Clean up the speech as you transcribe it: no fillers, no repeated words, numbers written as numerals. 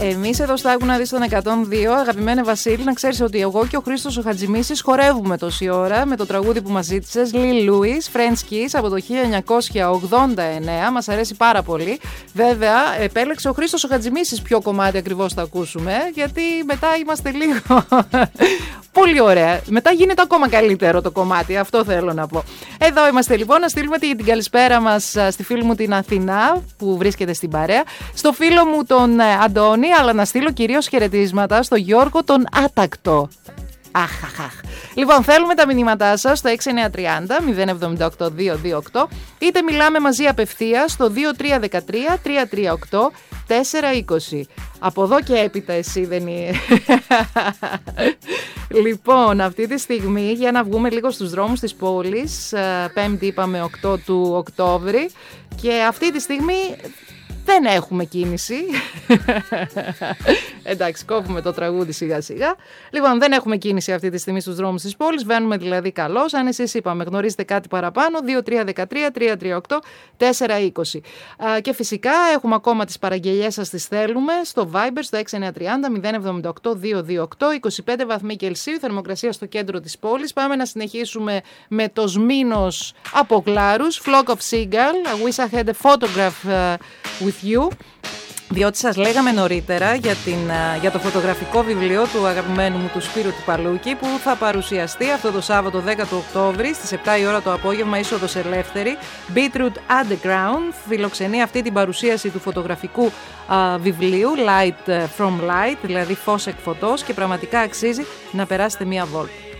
Εμείς εδώ στο Άκου να δεις τον 102, αγαπημένε Βασίλη, να ξέρεις ότι εγώ και ο Χρήστος ο Χατζημίσης χορεύουμε τόση ώρα με το τραγούδι που μας ζήτησες, Lil Louis, French Kiss από το 1989. Μας αρέσει πάρα πολύ. Βέβαια, επέλεξε ο Χρήστος ο Χατζημίσης ποιο κομμάτι ακριβώς θα ακούσουμε, γιατί μετά είμαστε λίγο... Πολύ ωραία. Μετά γίνεται ακόμα καλύτερο το κομμάτι, αυτό θέλω να πω. Εδώ είμαστε λοιπόν, να στείλουμε την καλησπέρα μας στη φίλη μου την Αθηνά που βρίσκεται στην παρέα, στο φίλο μου τον Αντώνη, αλλά να στείλω κυρίως χαιρετίσματα στο Γιώργο τον Άτακτο. Αχ. Λοιπόν, θέλουμε τα μηνύματά σας στο 6930 078 228, είτε μιλάμε μαζί απευθείας στο 2313 338 420. Από εδώ και έπειτα εσύ δεν είναι. Λοιπόν, αυτή τη στιγμή για να βγούμε λίγο στους δρόμους της πόλης, Πέμπτη είπαμε 8 του Οκτώβρη, και αυτή τη στιγμή δεν έχουμε κίνηση. Εντάξει, κόβουμε το τραγούδι σιγά σιγά. Λοιπόν, δεν έχουμε κίνηση αυτή τη στιγμή στους δρόμους της πόλης. Βαίνουμε δηλαδή καλώς. Αν εσείς είπαμε γνωρίζετε κάτι παραπάνω, 2313 338 420. Και φυσικά έχουμε ακόμα τις παραγγελιές σας, τις θέλουμε στο Viber στο 6930 078 228. 25 βαθμοί Κελσίου, θερμοκρασία στο κέντρο της πόλης. Πάμε να συνεχίσουμε με το Σμήνος από Γλάρους, Flock of Seagull. I wish I had a photograph with you, διότι σας λέγαμε νωρίτερα για το φωτογραφικό βιβλίο του αγαπημένου μου του Σπύρου του Παλούκη, που θα παρουσιαστεί αυτό το Σάββατο 10 του Οκτώβρη στις 7 η ώρα το απόγευμα, είσοδος ελεύθερη. Beetroot Underground φιλοξενεί αυτή την παρουσίαση του φωτογραφικού βιβλίου Light from Light, δηλαδή φως εκ φωτός, και πραγματικά αξίζει να περάσετε μία βόλτα.